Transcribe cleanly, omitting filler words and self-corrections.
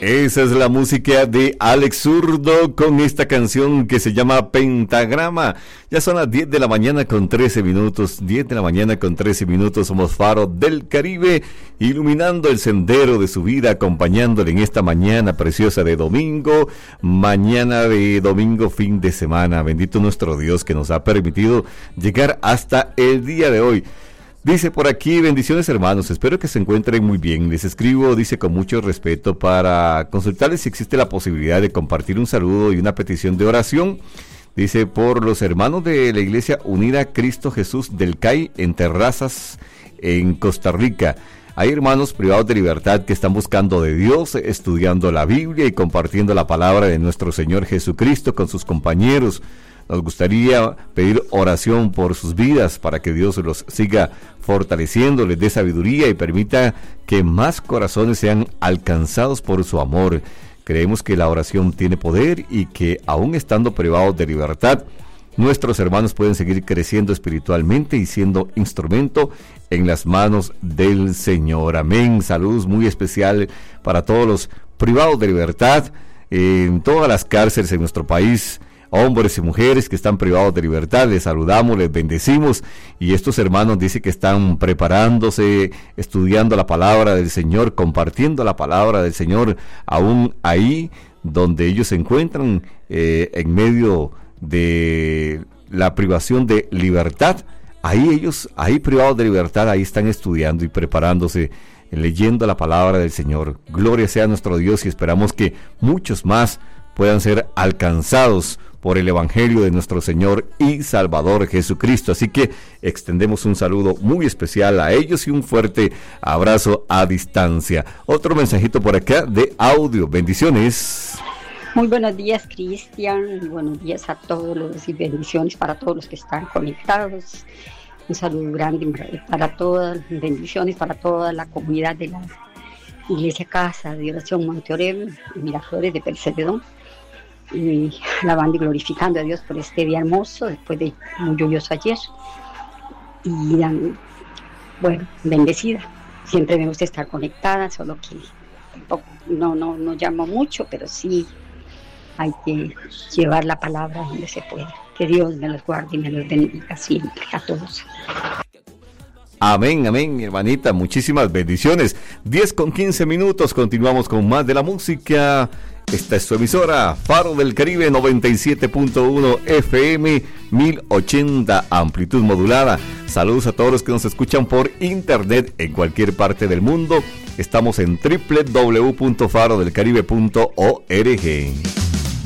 Esa es la música de Alex Zurdo con esta canción que se llama Pentagrama. Ya son las 10 de la mañana con 13 minutos. 10 de la mañana con 13 minutos. Somos Faro del Caribe, iluminando el sendero de su vida, acompañándole en esta mañana preciosa de domingo. Mañana de domingo, fin de semana. Bendito nuestro Dios que nos ha permitido llegar hasta el día de hoy. Dice por aquí, bendiciones hermanos, espero que se encuentren muy bien. Les escribo, dice, con mucho respeto para consultarles si existe la posibilidad de compartir un saludo y una petición de oración. Dice, por los hermanos de la Iglesia Unida Cristo Jesús del CAI en Terrazas, en Costa Rica. Hay hermanos privados de libertad que están buscando de Dios, estudiando la Biblia y compartiendo la palabra de nuestro Señor Jesucristo con sus compañeros. Nos gustaría pedir oración por sus vidas para que Dios los siga fortaleciendo, les dé sabiduría y permita que más corazones sean alcanzados por su amor. Creemos que la oración tiene poder y que aún estando privados de libertad, nuestros hermanos pueden seguir creciendo espiritualmente y siendo instrumento en las manos del Señor. Amén. Saludos muy especial para todos los privados de libertad en todas las cárceles en nuestro país. Hombres y mujeres que están privados de libertad, les saludamos, les bendecimos, y estos hermanos dicen que están preparándose, estudiando la palabra del Señor, compartiendo la palabra del Señor, aún ahí donde ellos se encuentran en medio de la privación de libertad. Ahí privados de libertad, ahí están estudiando y preparándose, leyendo la palabra del Señor. Gloria sea a nuestro Dios, y esperamos que muchos más puedan ser alcanzados por el Evangelio de nuestro Señor y Salvador Jesucristo. Así que extendemos un saludo muy especial a ellos y un fuerte abrazo a distancia. Otro mensajito por acá de audio. Bendiciones. Muy buenos días, Cristian, y buenos días a todos y bendiciones para todos los que están conectados. Un saludo grande para todas, bendiciones para toda la comunidad de la Iglesia Casa de Oración Monteorel, Miraflores de Percedón, y alabando y glorificando a Dios por este día hermoso, después de muy lluvioso ayer. Y bueno, bendecida. Siempre me gusta estar conectada, solo que no llamo mucho, pero sí hay que llevar la palabra donde se pueda. Que Dios me los guarde y me los bendiga siempre a todos. Amén, amén, hermanita, muchísimas bendiciones. 10 con 15 minutos, continuamos con más de la música. Esta es su emisora, Faro del Caribe, 97.1 FM, 1080 amplitud modulada. Saludos a todos los que nos escuchan por internet en cualquier parte del mundo. Estamos en www.farodelcaribe.org.